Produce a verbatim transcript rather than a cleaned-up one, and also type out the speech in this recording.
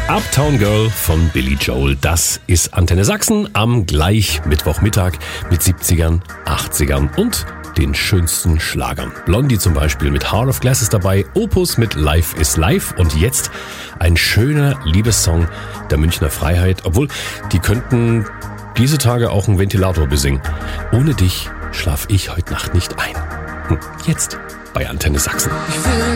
Uptown Girl von Billy Joel. Das ist Antenne Sachsen am gleich Mittwochmittag mit siebzigern, achtzigern und den schönsten Schlagern. Blondie zum Beispiel mit Heart of Glass ist dabei, Opus mit Life is Life und jetzt ein schöner Liebessong der Münchner Freiheit, obwohl die könnten diese Tage auch einen Ventilator besingen. Ohne dich schlaf ich heute Nacht nicht ein. Jetzt bei Antenne Sachsen.